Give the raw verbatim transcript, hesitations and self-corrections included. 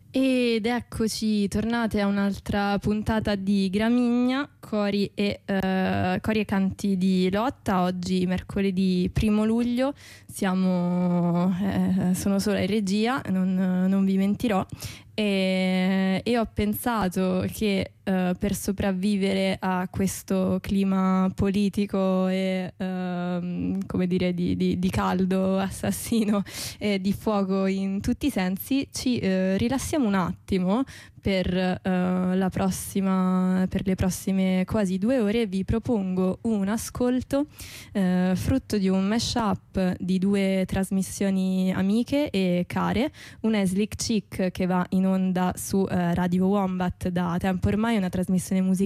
Ed eccoci tornate a un'altra puntata di Gramigna, Cori e, eh, Cori e Canti di Lotta. Oggi mercoledì primo luglio, siamo, eh, sono sola in regia, non, non vi mentirò, e, e ho pensato che eh, per sopravvivere a questo clima politico e ehm, come dire di, di, di caldo assassino e di fuoco in tutti i sensi, ci eh, rilassiamo un attimo per, eh, la prossima, per le prossime quasi due ore. Vi propongo un ascolto eh, frutto di un mashup di due trasmissioni amiche e care. Una è Slick Chick, che va in onda su eh, Radio Wombat da tempo ormai, una trasmissione musicale